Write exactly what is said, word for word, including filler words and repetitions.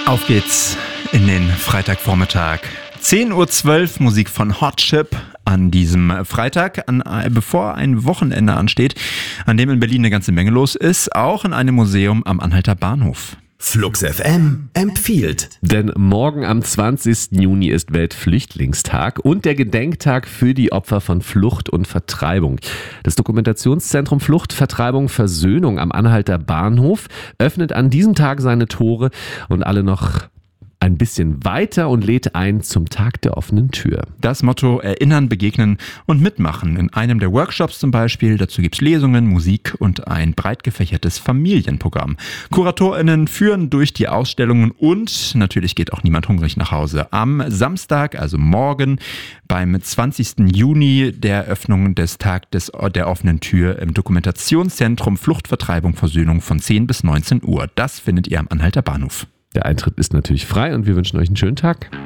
Auf geht's in den Freitagvormittag. zehn Uhr zwölf Musik von Hot Chip an diesem Freitag, an, bevor ein Wochenende ansteht, an dem in Berlin eine ganze Menge los ist, auch in einem Museum am Anhalter Bahnhof. Flux F M empfiehlt. Denn morgen am zwanzigsten Juni ist Weltflüchtlingstag und der Gedenktag für die Opfer von Flucht und Vertreibung. Das Dokumentationszentrum Flucht, Vertreibung, Versöhnung am Anhalter Bahnhof öffnet an diesem Tag seine Tore und alle noch ein bisschen weiter und lädt ein zum Tag der offenen Tür. Das Motto: Erinnern, begegnen und mitmachen. In einem der Workshops zum Beispiel. Dazu gibt es Lesungen, Musik und ein breit gefächertes Familienprogramm. KuratorInnen führen durch die Ausstellungen und natürlich geht auch niemand hungrig nach Hause. Am Samstag, also morgen, beim zwanzigsten Juni, der Eröffnung des Tag des, der offenen Tür im Dokumentationszentrum Flucht, Vertreibung, Versöhnung von zehn bis neunzehn Uhr. Das findet ihr am Anhalter Bahnhof. Der Eintritt ist natürlich frei und wir wünschen euch einen schönen Tag.